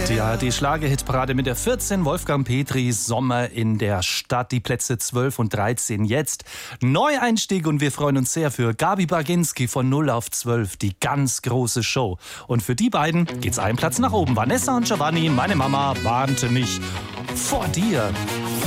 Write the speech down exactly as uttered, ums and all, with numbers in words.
Die A R D-Schlager-Hitparade mit der vierzehn, Wolfgang Petri, Sommer in der Stadt. Die Plätze zwölf und dreizehn jetzt. Neueinstieg und wir freuen uns sehr für Gabi Baginski von null auf zwölf, die ganz große Show. Und für die beiden geht's einen Platz nach oben. Vanessa und Giovanni, meine Mama warnte mich vor dir.